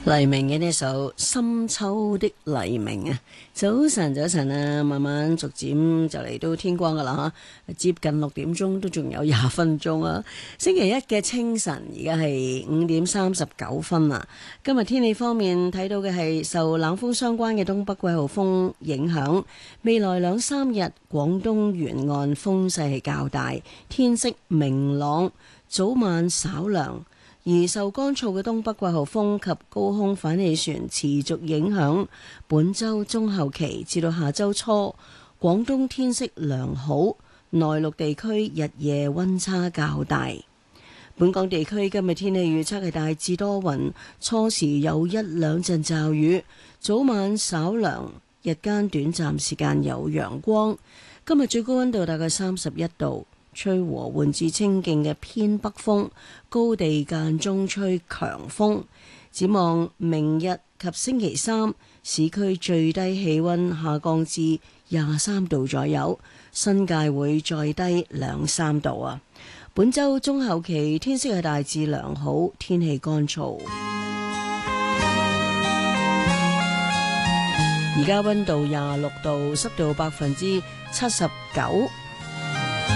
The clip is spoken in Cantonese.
黎明嘅呢首《深秋的黎明》啊，早晨早晨啊，慢慢逐漸就嚟到天光噶啦吓，接近6點鐘都仲有20分鐘啊。星期一嘅清晨，而家係5:39啊。今日天氣方面睇到嘅係受冷鋒相關嘅東北季候風影響，未來2-3日廣東沿岸風勢係較大，天色明朗，早晚稍涼。而受乾燥嘅東北季候風及高空反氣旋持續影響，本週中後期至到下週初，廣東天色良好，內陸地區日夜溫差較大。本港地區今日天氣預測係大致多雲，初時有1-2陣驟雨，早晚稍涼，日間短暫時間有陽光。今日最高溫度大概31度。吹和緩至清勁嘅偏北風，高地間中吹強風。展望明日及星期三，市區最低氣溫下降至23度左右，新界會再低2-3度啊。本周中後期天色係大致良好，天氣乾燥。而家溫度26度，濕度79%。